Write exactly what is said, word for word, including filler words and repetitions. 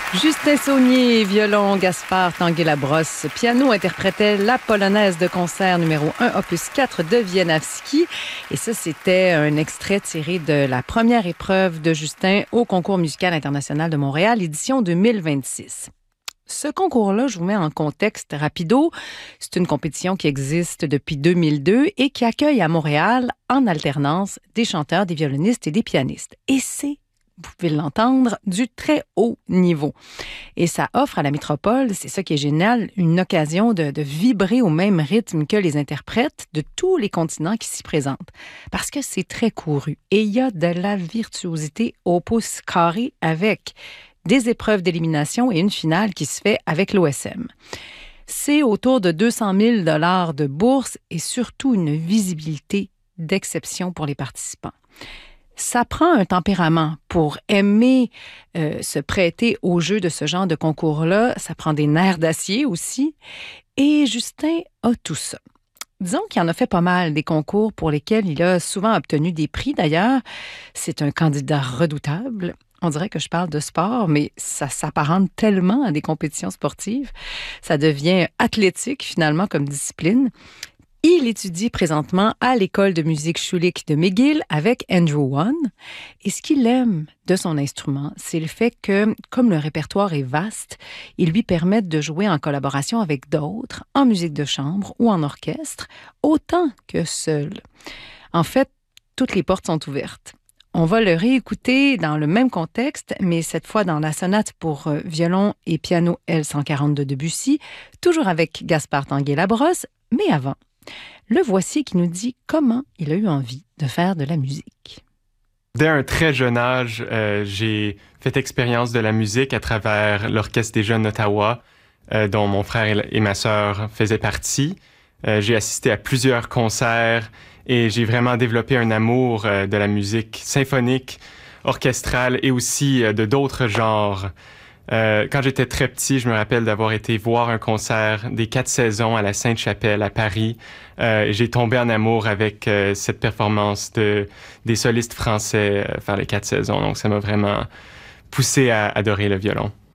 Justin Saunier, violon, Gaspard Tanguay-Labrosse, piano, interprétait la polonaise de concert numéro un, opus quatre de Wieniawski. Et ça, c'était un extrait tiré de la première épreuve de Justin au Concours musical international de Montréal, édition deux mille vingt-six. Ce concours-là, je vous mets en contexte rapido. C'est une compétition qui existe depuis deux mille deux et qui accueille à Montréal, en alternance, des chanteurs, des violonistes et des pianistes. Et c'est, vous pouvez l'entendre, du très haut niveau. Et ça offre à la métropole, c'est ça qui est génial, une occasion de, de vibrer au même rythme que les interprètes de tous les continents qui s'y présentent. Parce que c'est très couru et il y a de la virtuosité au pouce carré avec des épreuves d'élimination et une finale qui se fait avec l'O S M. C'est autour de deux cent mille dollars de bourse et surtout une visibilité d'exception pour les participants. Ça prend un tempérament pour aimer euh, se prêter au jeu de ce genre de concours-là. Ça prend des nerfs d'acier aussi. Et Justin a tout ça. Disons qu'il en a fait pas mal des concours pour lesquels il a souvent obtenu des prix. D'ailleurs, c'est un candidat redoutable. On dirait que je parle de sport, mais ça s'apparente tellement à des compétitions sportives. Ça devient athlétique, finalement, comme discipline. Il étudie présentement à l'école de musique Schulich de McGill avec Andrew Wan. Et ce qu'il aime de son instrument, c'est le fait que, comme le répertoire est vaste, il lui permet de jouer en collaboration avec d'autres, en musique de chambre ou en orchestre, autant que seul. En fait, toutes les portes sont ouvertes. On va le réécouter dans le même contexte, mais cette fois dans la sonate pour violon et piano L cent quarante de Debussy, toujours avec Gaspard Tanguay-Labrosse, mais avant. Le voici qui nous dit comment il a eu envie de faire de la musique. Dès un très jeune âge, euh, j'ai fait expérience de la musique à travers l'Orchestre des Jeunes d'Ottawa, euh, dont mon frère et ma sœur faisaient partie. Euh, j'ai assisté à plusieurs concerts et j'ai vraiment développé un amour euh, de la musique symphonique, orchestrale et aussi euh, de d'autres genres. Euh, quand j'étais très petit, je me rappelle d'avoir été voir un concert des Quatre Saisons à la Sainte-Chapelle à Paris. Euh, j'ai tombé en amour avec euh, cette performance de, des solistes français euh, faire les Quatre Saisons. Donc, ça m'a vraiment poussé à adorer le violon.